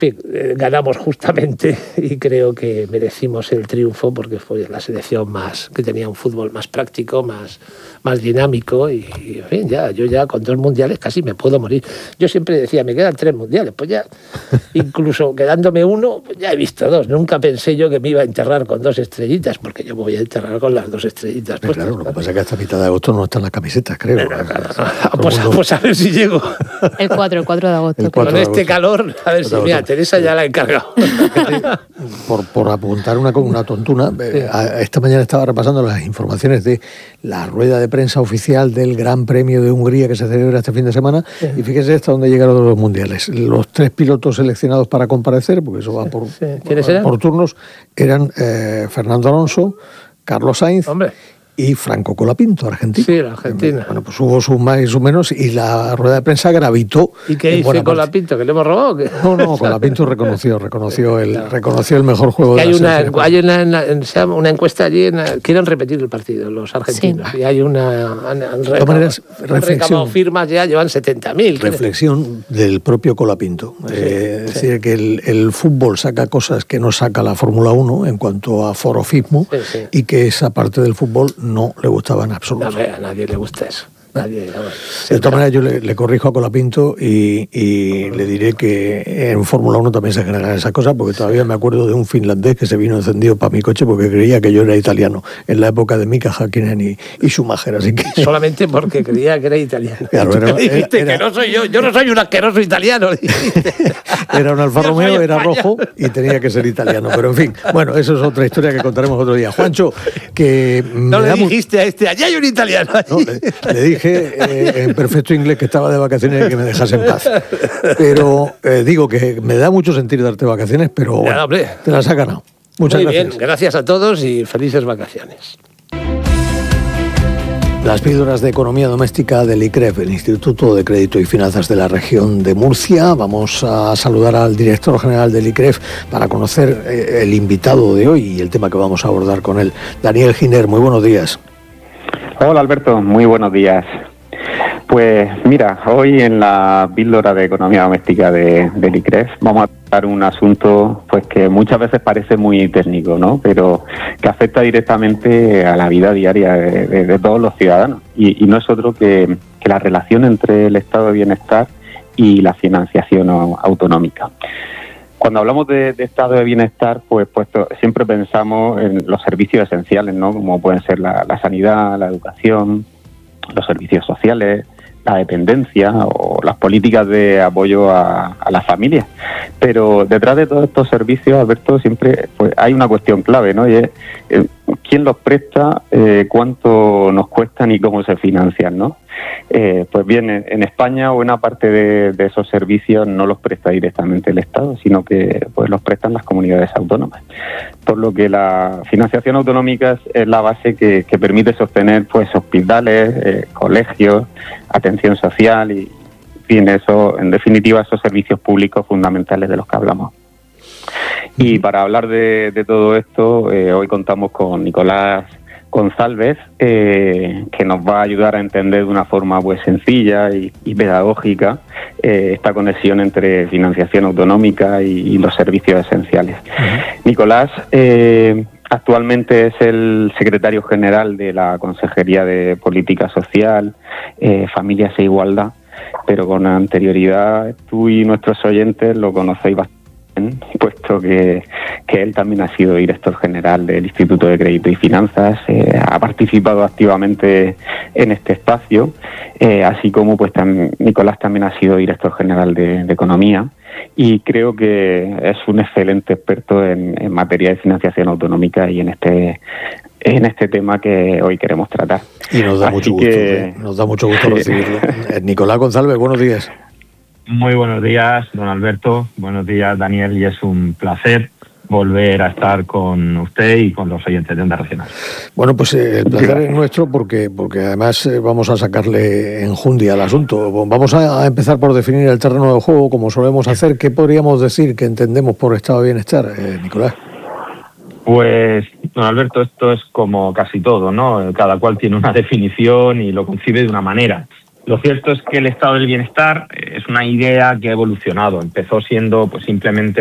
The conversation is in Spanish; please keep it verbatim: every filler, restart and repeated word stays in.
ganamos justamente y creo que merecimos el triunfo porque fue la selección más que tenía un fútbol más práctico, más, más dinámico y, y en fin, ya, yo ya con dos mundiales casi me puedo morir. Yo siempre decía, me quedan tres mundiales, pues ya, incluso quedándome uno, pues ya he visto dos. Nunca pensé yo que me iba a enterrar con dos estrellitas, porque yo me voy a enterrar con las dos estrellitas. Pues, claro, lo que pasa es que hasta mitad de agosto no están las camisetas, creo. No, no, no, no. Pues, pues a ver si llego. El cuatro, el cuatro de agosto. Con este calor, a ver si, mira, Teresa ya la he encargado. Por, por apuntar una, una tontuna, eh, esta mañana estaba repasando las informaciones de la rueda de prensa oficial del Gran Premio de Hungría que se celebra este fin de semana, sí. Y fíjese hasta dónde llegaron los mundiales. Los tres pilotos seleccionados para comparecer, porque eso va por, sí. por, por turnos, eran eh, Fernando Alonso, Carlos Sainz, Hombre. y Franco Colapinto, argentino. Sí, la Argentina. Bueno, pues hubo sus más y sus menos y la rueda de prensa gravitó. ¿Y qué dice Colapinto? ¿Que le hemos robado? ¿Qué? No, no, Colapinto reconoció, reconoció el, claro. reconoció el mejor juego de hay la una, hay una, una, una encuesta allí, en, quieren repetir el partido, los argentinos. Sí. Y hay una... Han, han de todas maneras, reflexión. Firmas ya, llevan setenta mil. Reflexión del propio Colapinto. Sí, eh, es sí. decir, que el, el fútbol saca cosas que no saca la Fórmula uno en cuanto a forofismo, sí, sí. y que esa parte del fútbol no le gustaba en absoluto. No, a nadie le gusta eso. Nadie, no, de todas maneras, yo le, le corrijo a Colapinto y, y le diré que en Fórmula uno también se generan esas cosas, porque todavía me acuerdo de un finlandés que se vino encendido para mi coche porque creía que yo era italiano, en la época de Mika Häkkinen y, y Schumacher. Así que... Solamente porque creía que era italiano. Claro, era, dijiste era, que no soy yo, yo no soy un asqueroso italiano. Era un Alfa Romeo, era rojo y tenía que ser italiano. Pero en fin, bueno, eso es otra historia que contaremos otro día. Juancho, que... No le dijiste a este, allá hay un italiano. No, le, le dije eh, en perfecto inglés que estaba de vacaciones y que me dejase en paz. Pero eh, digo que me da mucho sentir darte vacaciones, pero bueno, ya, te las has ganado. Muchas Muy gracias. Bien, gracias a todos y felices vacaciones. Las píldoras de economía doméstica del I C R E F, el Instituto de Crédito y Finanzas de la región de Murcia. Vamos a saludar al director general del I C R E F para conocer eh, el invitado de hoy y el tema que vamos a abordar con él. Daniel Giner, muy buenos días. Hola Alberto, muy buenos días. Pues mira, hoy en la píldora de economía doméstica de, del I C R E F vamos a tratar un asunto pues que muchas veces parece muy técnico, ¿no? Pero que afecta directamente a la vida diaria de, de, de todos los ciudadanos y, y no es otro que, que la relación entre el estado de bienestar y la financiación autonómica. Cuando hablamos de, de estado de bienestar, pues, pues siempre pensamos en los servicios esenciales, ¿no? Como pueden ser la, la sanidad, la educación, los servicios sociales, la dependencia o las políticas de apoyo a, a las familias. Pero detrás de todos estos servicios, Alberto, siempre pues, hay una cuestión clave, ¿no? Y es eh, quién los presta, eh, cuánto nos cuestan y cómo se financian, ¿no? Eh, pues bien, en España buena parte de, de esos servicios no los presta directamente el Estado, sino que pues los prestan las comunidades autónomas. Por lo que la financiación autonómica es la base que, que permite sostener pues hospitales, eh, colegios, atención social y, en fin, eso, en definitiva, esos servicios públicos fundamentales de los que hablamos. Y para hablar de, de todo esto, eh, hoy contamos con Nicolás González, eh, que nos va a ayudar a entender de una forma pues sencilla y, y pedagógica eh, esta conexión entre financiación autonómica y, y los servicios esenciales. Uh-huh. Nicolás eh, actualmente es el secretario general de la Consejería de Política Social, eh, Familias e Igualdad, pero con anterioridad tú y nuestros oyentes lo conocéis bastante, puesto que, que él también ha sido director general del Instituto de Crédito y Finanzas, eh, ha participado activamente en este espacio, eh, así como pues tam, Nicolás también ha sido director general de, de Economía y creo que es un excelente experto en, en materia de financiación autonómica y en este en este tema que hoy queremos tratar. Y nos da así mucho gusto, que, eh, nos da mucho gusto recibirlo. Nicolás González, buenos días. Muy buenos días, don Alberto. Buenos días, Daniel. Y es un placer volver a estar con usted y con los oyentes de Onda Regional. Bueno, pues eh, el placer Gracias. es nuestro porque, porque además eh, vamos a sacarle enjundia al asunto. Vamos a, a empezar por definir el terreno de juego, como solemos hacer. ¿Qué podríamos decir que entendemos por estado de bienestar, eh, Nicolás? Pues, don Alberto, esto es como casi todo, ¿no? Cada cual tiene una definición y lo concibe de una manera. Lo cierto es que el estado del bienestar es una idea que ha evolucionado. Empezó siendo pues simplemente